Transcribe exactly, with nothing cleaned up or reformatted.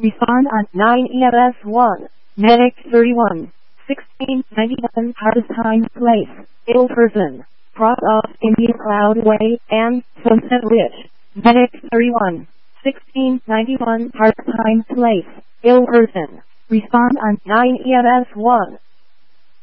Respond on nine E M S one. Medic thirty-one. sixteen ninety-one hardest time place. Ill person. Cross off Indian Cloud Way and Sunset Ridge. Medic thirty-one. sixteen ninety-one hardest time place. Ill person. Respond on nine E M S one.